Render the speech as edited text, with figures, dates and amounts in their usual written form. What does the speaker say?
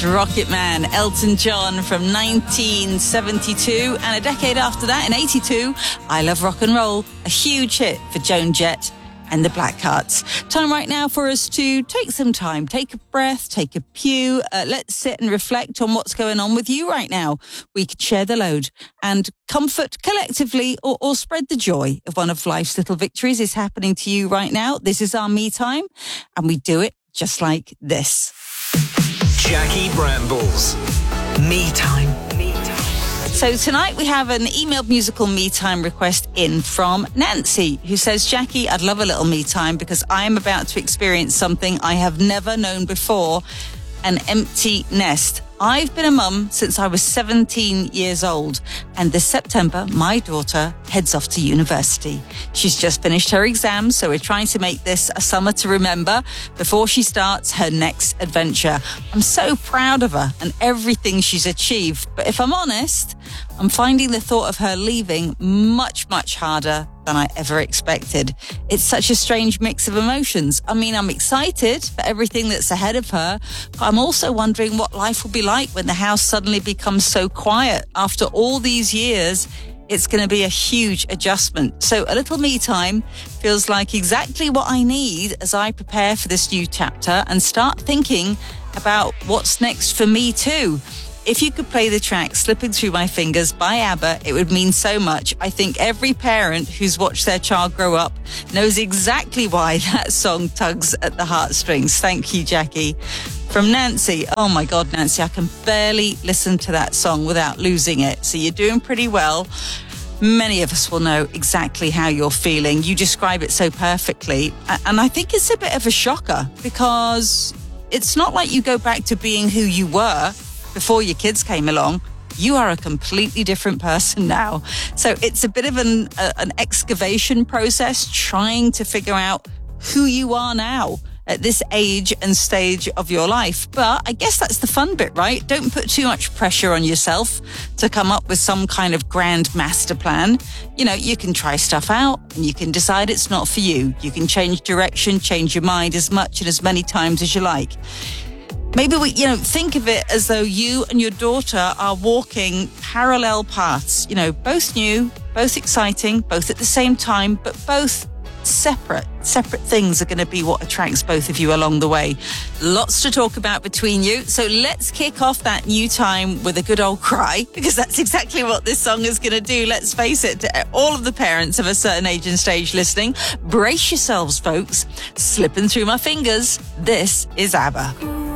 Rocket Man, Elton John from 1972. And a decade after that, in 82, I Love Rock and Roll, a huge hit for Joan Jett and the Blackhearts. Time right now for us to take some time, take a breath, take a pew. Let's sit and reflect on what's going on with you right now. We could share the load and comfort collectively or spread the joy of one of life's little victories is happening to you right now. This is our me time, and we do it just like this. Jackie Brambles. Me time. So tonight we have an emailed musical me time request in from Nancy, who says, Jackie, I'd love a little me time because I am about to experience something I have never known before, an empty nest. I've been a mum since I was 17 years old, and this September, my daughter heads off to university. She's just finished her exams, so we're trying to make this a summer to remember before she starts her next adventure. I'm so proud of her and everything she's achieved, but if I'm honest, I'm finding the thought of her leaving much, much harder than I ever expected. It's such a strange mix of emotions. I mean, I'm excited for everything that's ahead of her, but I'm also wondering what life will be like when the house suddenly becomes so quiet. After all these years, it's going to be a huge adjustment. So a little me time feels like exactly what I need as I prepare for this new chapter and start thinking about what's next for me too. If you could play the track Slipping Through My Fingers by ABBA, it would mean so much. I think every parent who's watched their child grow up knows exactly why that song tugs at the heartstrings. Thank you, Jackie. From Nancy. Oh my God, Nancy, I can barely listen to that song without losing it. So you're doing pretty well. Many of us will know exactly how you're feeling. You describe it so perfectly. And I think it's a bit of a shocker because it's not like you go back to being who you were before your kids came along. You are a completely different person now. So it's a bit of an excavation process trying to figure out who you are now at this age and stage of your life. But I guess that's the fun bit, right? Don't put too much pressure on yourself to come up with some kind of grand master plan. You know, you can try stuff out and you can decide it's not for you. You can change direction, change your mind as much and as many times as you like. Maybe think of it as though you and your daughter are walking parallel paths, both new, both exciting, both at the same time, but both separate things are going to be what attracts both of you along the way. Lots to talk about between you. So let's kick off that new time with a good old cry, because that's exactly what this song is going to do. Let's face it, to all of the parents of a certain age and stage listening, brace yourselves, folks. Slipping Through My Fingers. This is ABBA.